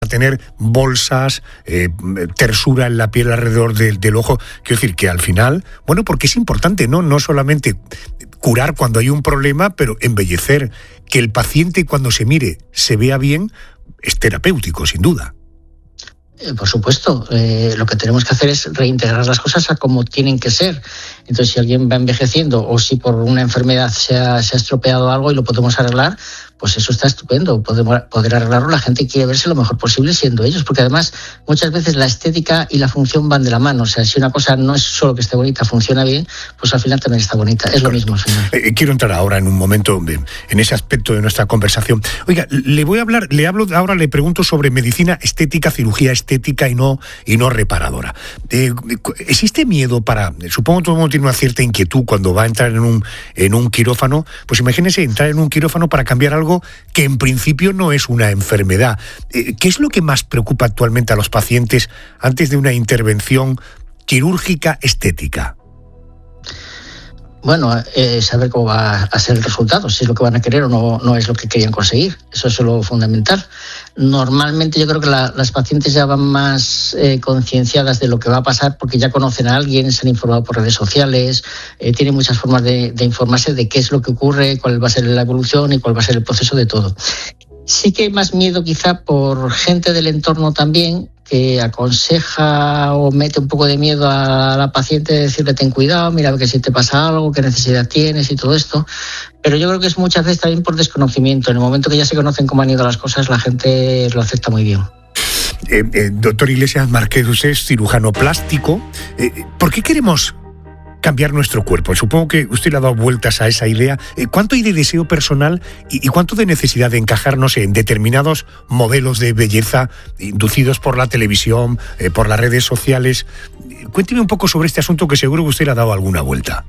tener bolsas, tersura en la piel alrededor del ojo. Quiero decir que al final, bueno, porque es importante, no solamente curar cuando hay un problema, pero embellecer, que el paciente cuando se mire se vea bien, es terapéutico, sin duda. Por supuesto, lo que tenemos que hacer es reintegrar las cosas a como tienen que ser. Entonces, si alguien va envejeciendo o si por una enfermedad se ha estropeado algo y lo podemos arreglar, pues eso está estupendo. Poder arreglarlo, la gente quiere verse lo mejor posible siendo ellos, porque además muchas veces la estética y la función van de la mano. O sea, si una cosa no es solo que esté bonita, funciona bien, pues al final también está bonita. Es lo mismo, señor. Quiero entrar ahora en un momento en ese aspecto de nuestra conversación. Oiga, le pregunto sobre medicina estética, cirugía estética y no reparadora. ¿Existe miedo supongo que todo el mundo tiene una cierta inquietud cuando va a entrar en un quirófano? Pues imagínese entrar en un quirófano para cambiar algo que en principio no es una enfermedad. ¿Qué es lo que más preocupa actualmente a los pacientes antes de una intervención quirúrgica estética? Bueno, saber cómo va a ser el resultado, si es lo que van a querer o no es lo que querían conseguir. Eso es lo fundamental. Normalmente yo creo que las pacientes ya van más concienciadas de lo que va a pasar porque ya conocen a alguien, se han informado por redes sociales, tienen muchas formas de informarse de qué es lo que ocurre, cuál va a ser la evolución y cuál va a ser el proceso de todo. Sí que hay más miedo quizá por gente del entorno también, que aconseja o mete un poco de miedo a la paciente, de decirle ten cuidado, mira que si te pasa algo, qué necesidad tienes y todo esto. Pero yo creo que es muchas veces también por desconocimiento. En el momento que ya se conocen cómo han ido las cosas, la gente lo acepta muy bien. Doctor Iglesias Márquez, usted es cirujano plástico. ¿Por qué queremos cambiar nuestro cuerpo? Supongo que usted le ha dado vueltas a esa idea. ¿Cuánto hay de deseo personal y cuánto de necesidad de encajarnos en determinados modelos de belleza inducidos por la televisión, por las redes sociales? Cuénteme un poco sobre este asunto, que seguro que usted le ha dado alguna vuelta.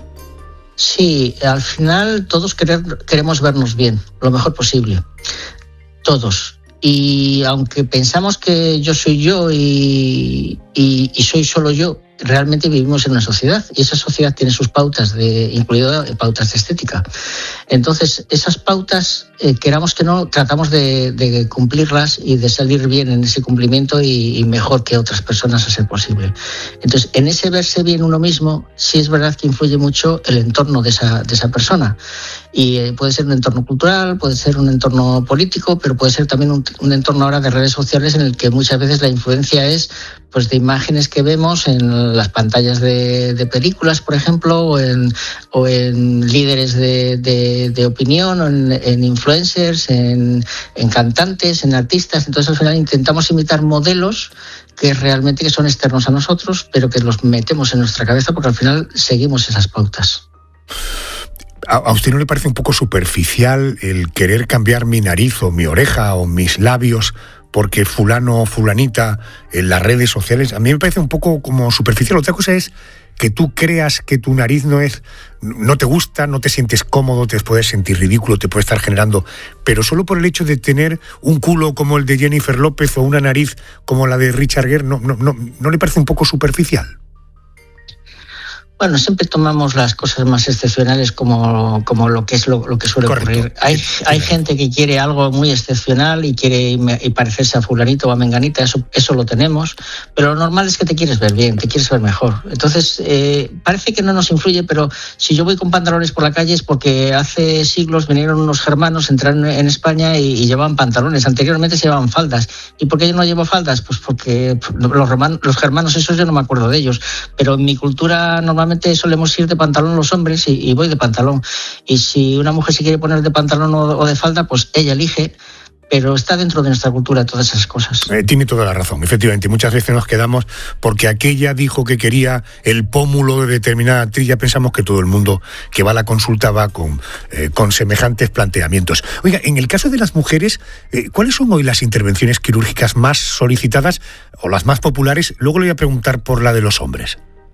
Sí, al final todos queremos vernos bien, lo mejor posible. Todos. Y aunque pensamos que yo soy yo y soy solo yo, realmente vivimos en una sociedad y esa sociedad tiene sus pautas, incluido pautas de estética. Entonces, esas pautas, queramos que no, tratamos de cumplirlas y de salir bien en ese cumplimiento y mejor que otras personas a ser posible. Entonces, en ese verse bien uno mismo, sí es verdad que influye mucho el entorno de esa persona. Y puede ser un entorno cultural, puede ser un entorno político, pero puede ser también un entorno ahora de redes sociales en el que muchas veces la influencia es pues de imágenes que vemos en las pantallas de películas, por ejemplo, o en líderes de opinión, o en influencers, en cantantes, en artistas. Entonces al final intentamos imitar modelos que realmente que son externos a nosotros, pero que los metemos en nuestra cabeza porque al final seguimos esas pautas. ¿A usted no le parece un poco superficial el querer cambiar mi nariz o mi oreja o mis labios porque fulano o fulanita en las redes sociales? A mí me parece un poco como superficial. Otra cosa es que tú creas que tu nariz no te gusta, no te sientes cómodo, te puedes sentir ridículo, te puede estar generando, pero solo por el hecho de tener un culo como el de Jennifer López o una nariz como la de Richard Gere, ¿no le parece un poco superficial? Bueno, siempre tomamos las cosas más excepcionales como lo que es lo que suele ocurrir. Hay gente que quiere algo muy excepcional y quiere y parecerse a fulanito o a menganita, eso lo tenemos, pero lo normal es que te quieres ver bien, te quieres ver mejor. Entonces, parece que no nos influye, pero si yo voy con pantalones por la calle es porque hace siglos vinieron unos germanos, entraron en España y llevaban pantalones. Anteriormente se llevaban faldas. ¿Y por qué yo no llevo faldas? Pues porque los germanos esos yo no me acuerdo de ellos, pero en mi cultura normalmente solemos ir de pantalón los hombres y voy de pantalón. Y si una mujer se quiere poner de pantalón o de falda, pues ella elige, pero está dentro de nuestra cultura todas esas cosas. Tiene toda la razón, efectivamente. Muchas veces nos quedamos porque aquella dijo que quería el pómulo de determinada actriz. Ya pensamos que todo el mundo que va a la consulta va con semejantes planteamientos. Oiga, en el caso de las mujeres, ¿cuáles son hoy las intervenciones quirúrgicas más solicitadas o las más populares? Luego le voy a preguntar por la de los hombres.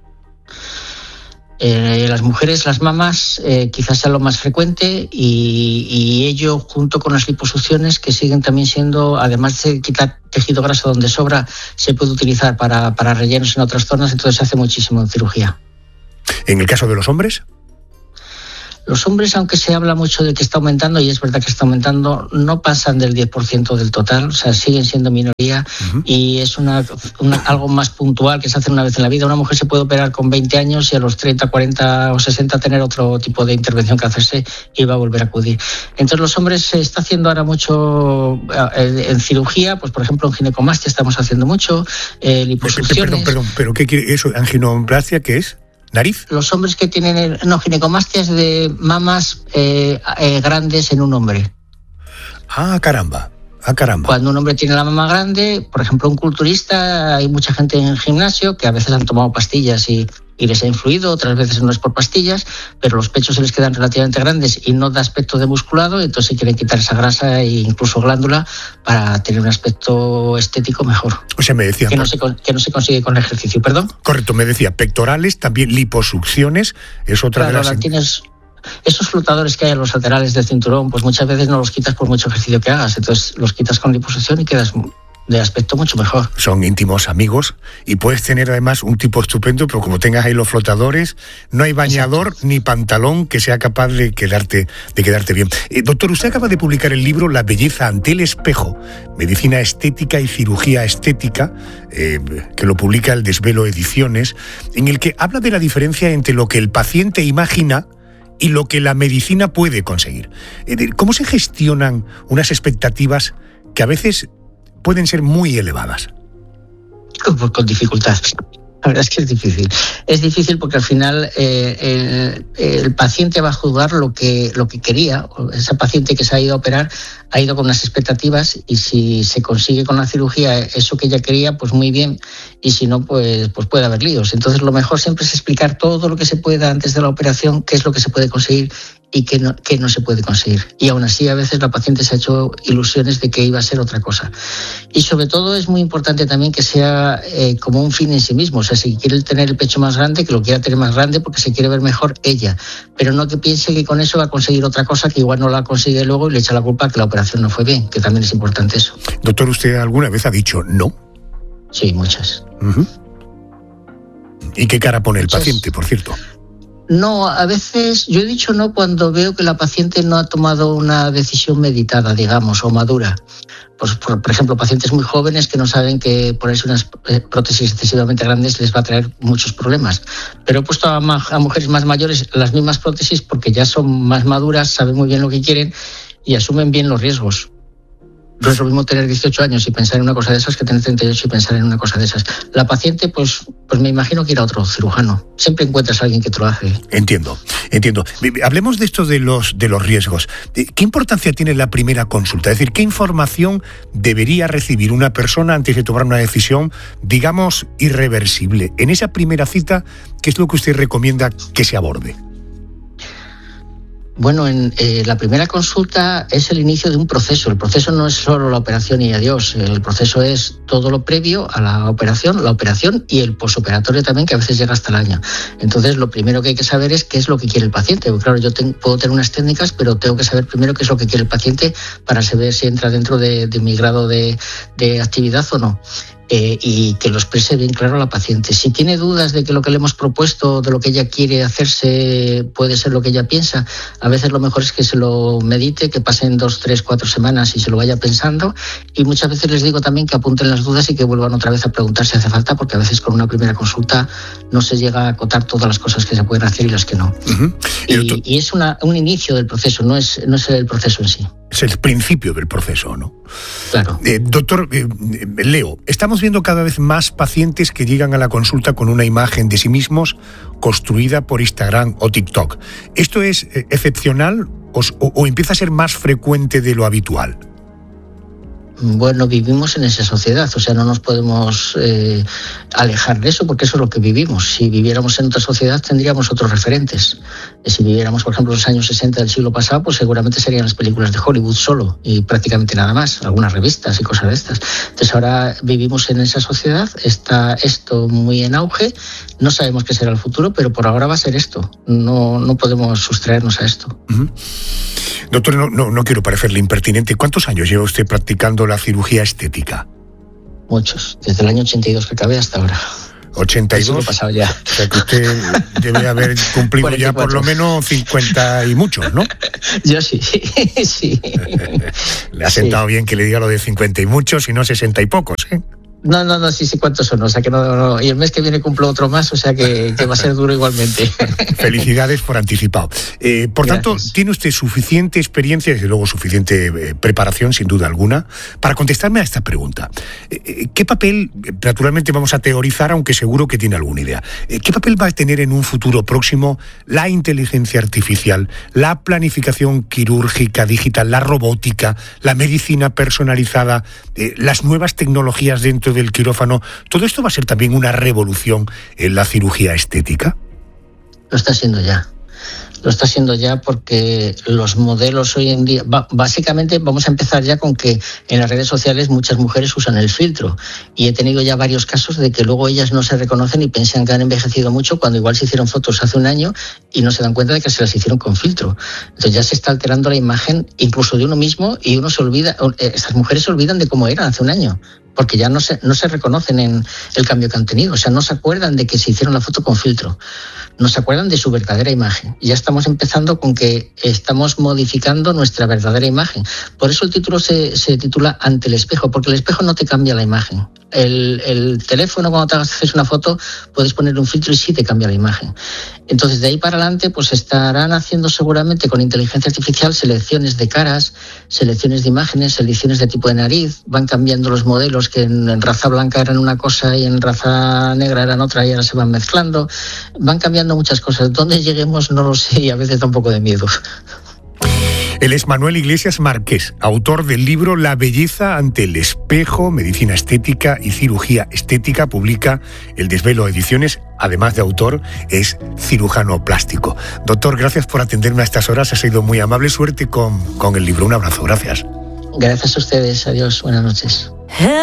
Las mujeres, las mamas, quizás sea lo más frecuente y ello junto con las liposucciones que siguen también siendo, además de quitar tejido graso donde sobra, se puede utilizar para rellenos en otras zonas, entonces se hace muchísimo en cirugía. ¿En el caso de los hombres? Los hombres, aunque se habla mucho de que está aumentando, y es verdad que está aumentando, no pasan del 10% del total, o sea, siguen siendo minoría, y es algo más puntual que se hace una vez en la vida. Una mujer se puede operar con 20 años y a los 30, 40 o 60 tener otro tipo de intervención que hacerse y va a volver a acudir. Entonces los hombres se está haciendo ahora mucho en cirugía, pues por ejemplo en ginecomastia estamos haciendo mucho, liposucciones. Perdón, pero ¿qué quiere eso? ¿Angioplastia qué es? ¿Nariz? Los hombres que tienen... ginecomastia es de mamas grandes en un hombre. Ah, caramba. Cuando un hombre tiene la mama grande, por ejemplo, un culturista, hay mucha gente en el gimnasio que a veces han tomado pastillas y les ha influido, otras veces no es por pastillas, pero los pechos se les quedan relativamente grandes y no da aspecto de musculado, entonces quieren quitar esa grasa e incluso glándula para tener un aspecto estético mejor. O sea, me decía... Que no se consigue con el ejercicio, ¿perdón? Correcto, me decía, pectorales, también liposucciones, es otra de las... Tienes esos flotadores que hay en los laterales del cinturón, pues muchas veces no los quitas por mucho ejercicio que hagas, entonces los quitas con liposucción y quedas de aspecto mucho mejor. Son íntimos amigos y puedes tener además un tipo estupendo, pero como tengas ahí los flotadores, no hay bañador ni pantalón que sea capaz de quedarte bien. Doctor, usted acaba de publicar el libro La belleza ante el espejo, medicina estética y cirugía estética, que lo publica El Desvelo Ediciones, en el que habla de la diferencia entre lo que el paciente imagina y lo que la medicina puede conseguir. ¿Cómo se gestionan unas expectativas que a veces pueden ser muy elevadas? Con dificultad. La verdad es que es difícil. Es difícil porque al final el paciente va a juzgar lo que quería. Esa paciente que se ha ido a operar ha ido con unas expectativas y si se consigue con la cirugía eso que ella quería, pues muy bien. Y si no, pues puede haber líos. Entonces lo mejor siempre es explicar todo lo que se pueda antes de la operación, qué es lo que se puede conseguir y qué no se puede conseguir. Y aún así a veces la paciente se ha hecho ilusiones de que iba a ser otra cosa. Y sobre todo es muy importante también que sea como un fin en sí mismo. O sea, si quiere tener el pecho más grande, que lo quiera tener más grande porque se quiere ver mejor ella. Pero no que piense que con eso va a conseguir otra cosa que igual no la consigue luego y le echa la culpa que la operación no fue bien, que también es importante eso. Doctor, ¿usted alguna vez ha dicho no? Sí, muchas. ¿Y qué cara pone el paciente, por cierto? No, a veces yo he dicho no cuando veo que la paciente no ha tomado una decisión meditada, digamos, o madura. Pues, por ejemplo, pacientes muy jóvenes que no saben que ponerse unas prótesis excesivamente grandes les va a traer muchos problemas. Pero he puesto a mujeres más mayores las mismas prótesis porque ya son más maduras, saben muy bien lo que quieren y asumen bien los riesgos. No es lo mismo tener 18 años y pensar en una cosa de esas que tener 38 y pensar en una cosa de esas. La paciente, pues me imagino que irá a otro cirujano. Siempre encuentras a alguien que te lo hace. Entiendo. Hablemos de esto de los riesgos. ¿Qué importancia tiene la primera consulta? Es decir, ¿qué información debería recibir una persona antes de tomar una decisión, digamos, irreversible? En esa primera cita, ¿qué es lo que usted recomienda que se aborde? Bueno, la primera consulta es el inicio de un proceso. El proceso no es solo la operación y adiós. El proceso es todo lo previo a la operación y el posoperatorio también, que a veces llega hasta el año. Entonces, lo primero que hay que saber es qué es lo que quiere el paciente. Porque, claro, yo puedo tener unas técnicas, pero tengo que saber primero qué es lo que quiere el paciente para saber si entra dentro de mi grado de actividad o no. Y que lo exprese bien claro a la paciente. Si tiene dudas de que lo que le hemos propuesto, de lo que ella quiere hacerse, puede ser lo que ella piensa, a veces lo mejor es que se lo medite, que pasen 2, 3, 4 semanas y se lo vaya pensando. Y muchas veces les digo también que apunten las dudas y que vuelvan otra vez a preguntar si hace falta, porque a veces con una primera consulta no se llega a acotar todas las cosas que se pueden hacer y las que no. Y es un inicio del proceso, no es el proceso en sí. Es el principio del proceso, ¿no? Claro. Doctor, Leo, estamos viendo cada vez más pacientes que llegan a la consulta con una imagen de sí mismos construida por Instagram o TikTok. ¿Esto es excepcional o empieza a ser más frecuente de lo habitual? Bueno, vivimos en esa sociedad, o sea, no nos podemos alejar de eso porque eso es lo que vivimos. Si viviéramos en otra sociedad tendríamos otros referentes. Si viviéramos, por ejemplo, en los años 60 del siglo pasado, pues seguramente serían las películas de Hollywood solo y prácticamente nada más, algunas revistas y cosas de estas. Entonces ahora vivimos en esa sociedad, está esto muy en auge, no sabemos qué será el futuro, pero por ahora va a ser esto. No podemos sustraernos a esto. Doctor, no quiero parecerle impertinente. ¿Cuántos años lleva usted practicando la cirugía estética? Muchos, desde el año 82 que acabé hasta ahora. 82. Lo he pasado ya. O sea que usted debe haber cumplido 44. Ya por lo menos 50 y muchos, ¿no? Yo sí, sí. Le ha sentado bien que le diga lo de 50 y muchos y no 60 y pocos, ¿eh? No, sí, ¿cuántos son? O sea que no. Y el mes que viene cumplo otro más, o sea que va a ser duro igualmente. Felicidades por anticipado. Por tanto, tiene usted suficiente experiencia y desde luego suficiente preparación, sin duda alguna, para contestarme a esta pregunta. ¿Qué papel, naturalmente vamos a teorizar, aunque seguro que tiene alguna idea, qué papel va a tener en un futuro próximo la inteligencia artificial, la planificación quirúrgica digital, la robótica, la medicina personalizada, las nuevas tecnologías dentro del quirófano? ¿Todo esto va a ser también una revolución en la cirugía estética? Lo está haciendo ya porque los modelos hoy en día, básicamente vamos a empezar ya con que en las redes sociales muchas mujeres usan el filtro y he tenido ya varios casos de que luego ellas no se reconocen y piensan que han envejecido mucho cuando igual se hicieron fotos hace un año y no se dan cuenta de que se las hicieron con filtro. Entonces ya se está alterando la imagen incluso de uno mismo y uno se olvida, estas mujeres se olvidan de cómo eran hace un año, porque ya no se reconocen en el cambio que han tenido, o sea, no se acuerdan de que se hicieron la foto con filtro, no se acuerdan de su verdadera imagen. Ya estamos empezando con que estamos modificando nuestra verdadera imagen. Por eso el título se titula Ante el espejo, porque el espejo no te cambia la imagen. El teléfono, cuando te haces una foto, puedes poner un filtro y sí te cambia la imagen. Entonces, de ahí para adelante, pues estarán haciendo seguramente con inteligencia artificial selecciones de caras, selecciones de imágenes, selecciones de tipo de nariz, van cambiando los modelos que en raza blanca eran una cosa y en raza negra eran otra y ahora se van mezclando, van cambiando muchas cosas. ¿Dónde lleguemos? No lo sé y a veces da un poco de miedo. Él es Manuel Iglesias Márquez, autor del libro La belleza ante el espejo, medicina estética y cirugía estética. Publica El Desvelo Ediciones. Además de autor, es cirujano plástico. Doctor, gracias por atenderme a estas horas. Ha sido muy amable. Suerte con el libro. Un abrazo. Gracias. Gracias a ustedes. Adiós. Buenas noches.